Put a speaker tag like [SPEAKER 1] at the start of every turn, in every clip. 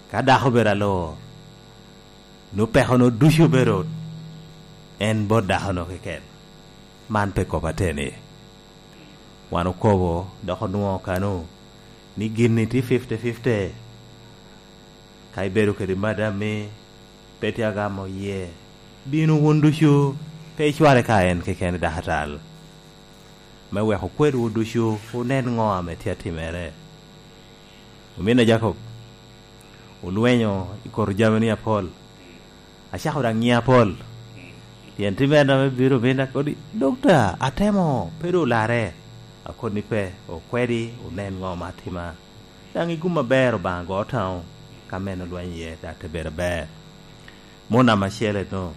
[SPEAKER 1] kada hobera lo no pehono dushu berot en boda hono keken man pe ko batene wanu kobo da hono kanu ni ginni ti 50-50 kai beru ke madame petiaga mo ye binu wondushu pe chware kaen keken da hatal ma we ko kweru dushu unen ngome tiatimere umina Jacob ulwenyo ikor jamani Paul ashako rangia Paul yentimena me biro benda kodi doctor atemo pero lare akoni pe o kwedi unen ngoma tima dangi guma bero bango taw kameno lwenye da tebere be mona machele no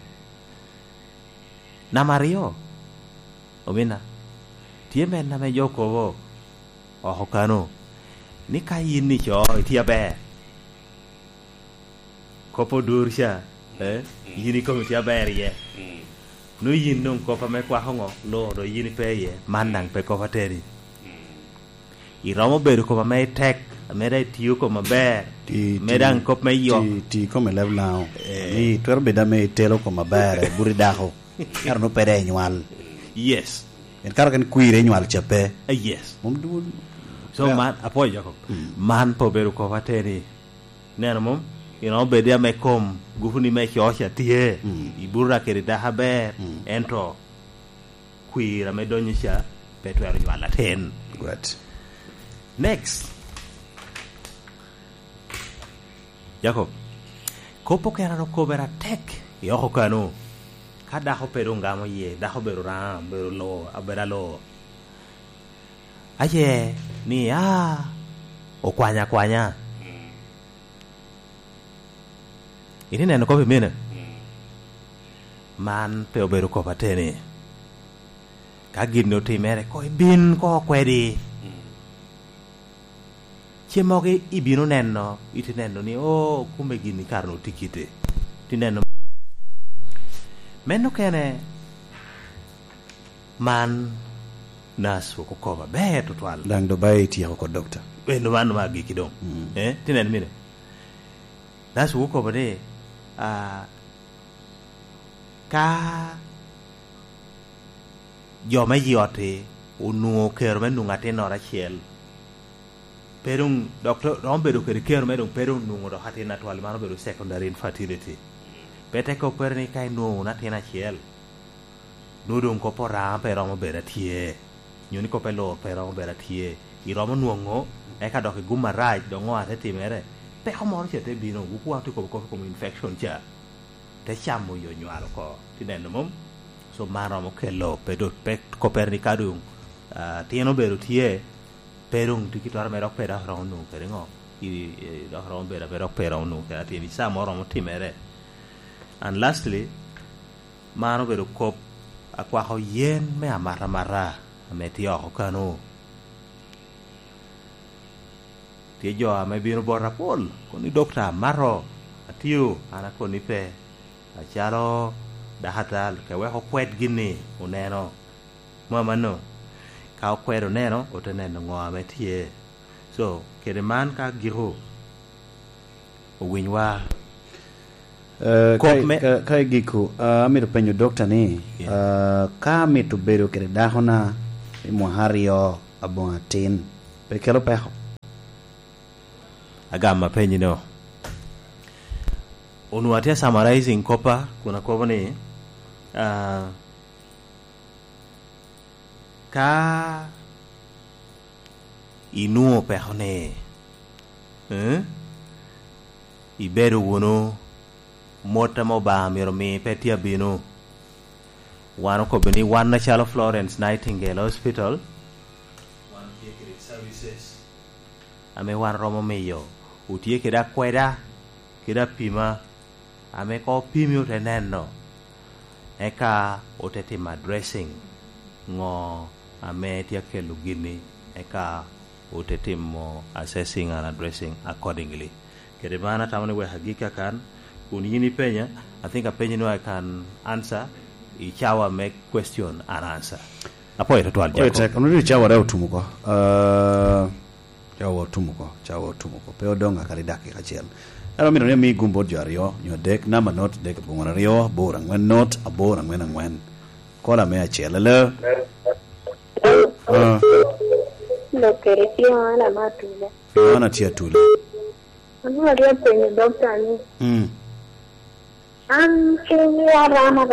[SPEAKER 1] na Mario umina tieme na me Jacob o hokano ni kayin ni cho itia be kopo dursha yini ko itia be ye no yin non ko pa me kwa hongo lo do yini pe ye manang pe ko pateri I romo beru ko me tek me dai tiu ko maber me dan ko me yo
[SPEAKER 2] ti ko me lev now ni twer be da me telo ko maber buri daho yar no pere nyual
[SPEAKER 1] yes
[SPEAKER 2] en kar kan kuire nyual chape
[SPEAKER 1] yes
[SPEAKER 2] mum du
[SPEAKER 1] so man apoy Jacob man po beru ko pateri neno mum ino be dia me kom gufuni me chocha tie I burra ke da haber ento kuira me donyisha petwer nyuala ten
[SPEAKER 2] good
[SPEAKER 1] next Jacob kopo kera no kobera tek yo kanu kada ho pero ngamo ye da ho beru ram beru lo abera lo aye ni o kwanya ini neno ko bimene man pe oberu ko patene ka ginno timere ko bin ko kwedi chiemogi ibino neno itineno ni kumbe gini karno tikite tineno meno kene man nasu ko koba be to twal
[SPEAKER 2] dang do bay ti ko doctor
[SPEAKER 1] no man magi kidom tinen mine nasu ko ba de ka yo me yote unu kero men nunga tenora chiel perung doctor rombe do kero men perung nungo do hatina twal maro be secondary infertility pete ko perni kai no na tena chiel dudung ko pora pe romo bera tie nyoni ko pelo pe romo bera tie I romo nuongo e ka do ke guma raj do ngo ate timere pe ko mor chete bino ku kwa to ko infection cha te chamo yo nywalo ko tineno mum so maro mo kelo pe do pe ko perni kadung tieno beru tie perung dikitar merok pe da rono perengo I do romo bera merok pe rono ka tieni sa moro mo timere and lastly maro beru kop akwa ho yen me amara me tio ho kanu ti jo me bino borra pol koni doctor maro atiu ana koni pe achalo dahatal ke we ho kwet gini uneno mama no ka kwero neno oteneno ngome tie so kede man ka giro o winwa
[SPEAKER 2] kai giku amir penyo doctor ni ka mitu beru kere dahona mo hario abonatin pe kero pe
[SPEAKER 1] agama penyo no unuatia summarizing kopa kuna kopa ni ka inuo pe hone iberu wono mota mo ba miro mi petia bino wano ko bini wan National Florence Nightingale Hospital wan tiekere services ame wan romo meyo utiekera kweda kida pima ame ko pimi uteneno eka otetima dressing ngo ame tiakelu gini eka otetimo assessing and addressing accordingly kede bana tamane we hagika kan Unini penya, I think a penny no I can answer. Ichawa make question and answer. Apo ito tual jako.
[SPEAKER 2] Wait, unuri chawa rao tumuko. Chawa tumuko. Peo donga karidaki kachel. Ero mi ne mi gumbo jario nyo dek number not dek bungona rio bora ngwen not abora ngwen kola me achele le
[SPEAKER 3] lo que decía la matula
[SPEAKER 2] Fiona tia tule
[SPEAKER 3] no había tenido doctor ni que ya rama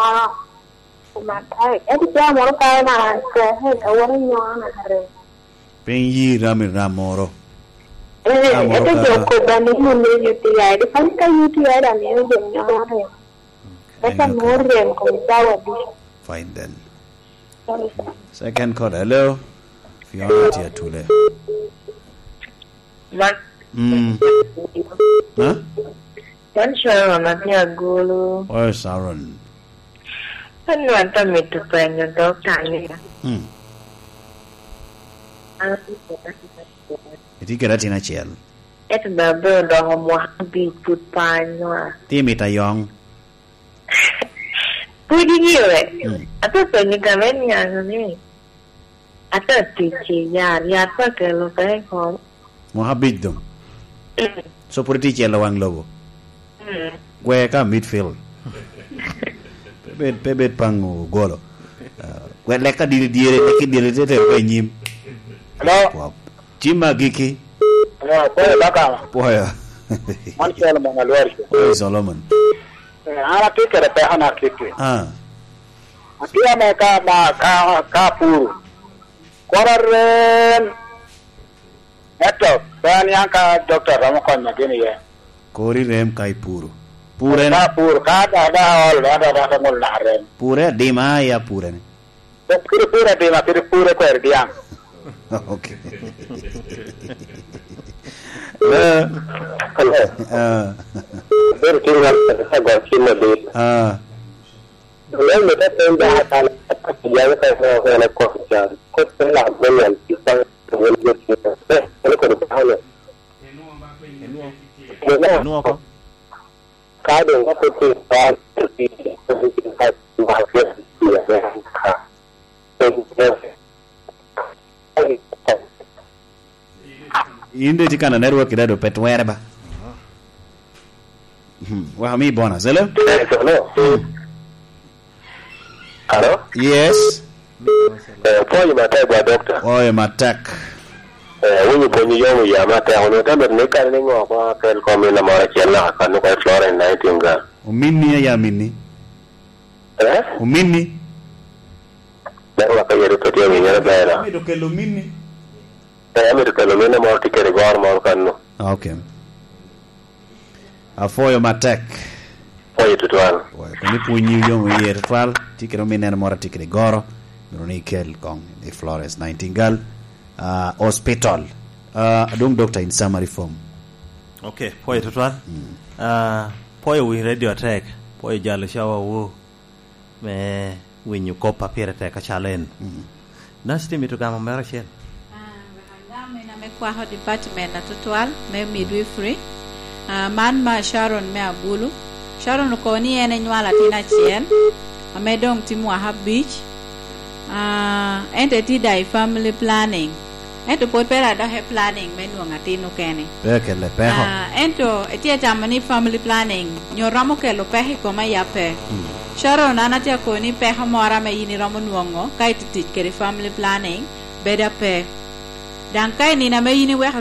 [SPEAKER 3] mata es ya moro ka na que es ahora no na re
[SPEAKER 2] pen yi ramoro
[SPEAKER 3] este yo ko bani mun ne UTI de fan ka UTI da ne de no re esa morre con tawa bi
[SPEAKER 2] fine then second call hello Fiona tia tule huh
[SPEAKER 3] Kan Sharon na gulu
[SPEAKER 2] oh Sharon
[SPEAKER 3] kan wanta mitu penyo doctor ni
[SPEAKER 2] Iti kira tina chiel
[SPEAKER 3] et babe do mo habi put panwa
[SPEAKER 2] Ti mita yong
[SPEAKER 3] Pudi niwe ato penyo kamen yang ni ato tichi ya pa ke lo pe ko
[SPEAKER 2] Mo habit dum So puri ti chiel wang lobo Gwe ka midfield Pebet pangu golo Gwe leka diri tete kwe nyim
[SPEAKER 4] Hello
[SPEAKER 2] Chima giki
[SPEAKER 4] Hello poya baka
[SPEAKER 2] Poya
[SPEAKER 4] Man Solomon alwari
[SPEAKER 2] Poya Solomon
[SPEAKER 4] Ana kikere pe hana kikere Akia me ka puru Koraren Eto Bayan yang ka doktor Ramo konya gini ya
[SPEAKER 2] Kori rem kai puru Puren
[SPEAKER 4] Ka puru Ka ada ngul naren
[SPEAKER 2] Pure dima ya puren
[SPEAKER 4] Kiri pura dima kiri pura kwer diang
[SPEAKER 2] Okay
[SPEAKER 4] Pero tinggal sa gosima di Lalu mereka pindah akan Jangan saya nak kosong Kau telah menyan Pisang Kemudian kita Kalau kau tahu
[SPEAKER 1] Nuo ko
[SPEAKER 4] Kadang kau tinggal Tinggal Bahagia
[SPEAKER 2] Inde tikana network idado pet werba Wa mi bona zelo
[SPEAKER 4] Hello?
[SPEAKER 2] Yes
[SPEAKER 4] Poi matai gua doktor.
[SPEAKER 2] Oye matak
[SPEAKER 4] Wini ponyi yomu ya matai ono tamer nika ningo apa kel komi na mara chela kanu kai Florence Nightingale.
[SPEAKER 2] Umini ya mini Umini
[SPEAKER 4] Dawa kai ripoti ya minyara baera.
[SPEAKER 2] Mi do kelo mini
[SPEAKER 4] Mi do kelo mini mo tikere gor mo kanu.
[SPEAKER 2] Okay Afoyo matak
[SPEAKER 4] Poi tutwal.
[SPEAKER 2] Kuni punyi yomu yer twal tikero mini na mora tikere goro Nuruni kel kong the Florence Nightingale Hospital Adong doctor in summary form
[SPEAKER 1] Okay poye tutwal Poye wi radio attack Poye jalo shawa wu Me winyu kopa pira teka chalen Nasti mitu kama mera shen
[SPEAKER 5] Ngame na mekwa ho department na tutwal Me midwifery Man ma Sharon me agulu Sharon ko ni ene nywala tina chien Amedong timu Ahab Beach Ente dai family planning ento pot pera da he planning menu ngatino kene
[SPEAKER 2] Pekele peho
[SPEAKER 5] ento etia jamani family planning nyoramo ke lo pehi ko ma yape Sharon ana tia ko ni peho mora me yini ramo nuongo kai titit ke family planning beda pe dan kai ni na me yini we